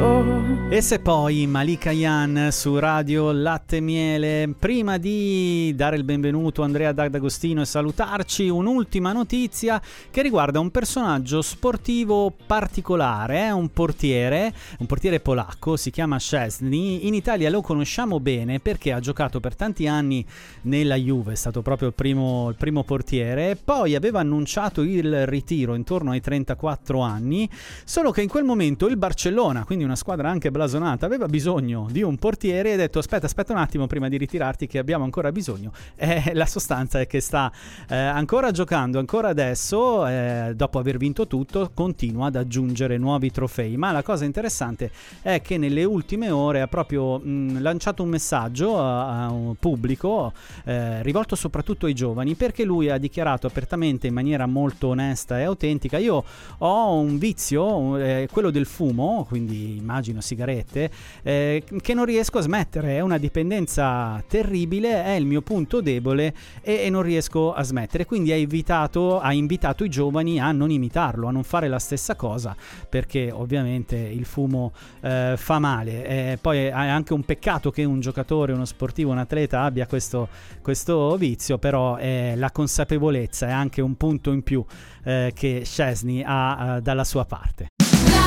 E se poi Malika Yan su Radio Latte Miele. Prima di dare il benvenuto a Andrea D'Agostino e salutarci, un'ultima notizia che riguarda un personaggio sportivo particolare, un portiere polacco, si chiama Szczęsny. In Italia lo conosciamo bene perché ha giocato per tanti anni nella Juve, è stato proprio il primo portiere, poi aveva annunciato il ritiro intorno ai 34 anni, solo che in quel momento il Barcellona, quindi una squadra anche blasonata, aveva bisogno di un portiere e ha detto aspetta un attimo prima di ritirarti che abbiamo ancora bisogno. La sostanza è che sta ancora giocando, ancora adesso, dopo aver vinto tutto, continua ad aggiungere nuovi trofei. Ma la cosa interessante è che nelle ultime ore ha proprio lanciato un messaggio a un pubblico rivolto soprattutto ai giovani, perché lui ha dichiarato apertamente, in maniera molto onesta e autentica: io ho un vizio, quello del fumo, quindi immagino sigarette, che non riesco a smettere, è una dipendenza terribile, è il mio punto debole e non riesco a smettere. Quindi ha invitato i giovani a non imitarlo, a non fare la stessa cosa, perché ovviamente il fumo fa male. Poi è anche un peccato che un giocatore, uno sportivo, un atleta abbia questo vizio, però la consapevolezza è anche un punto in più che Szczęsny ha dalla sua parte.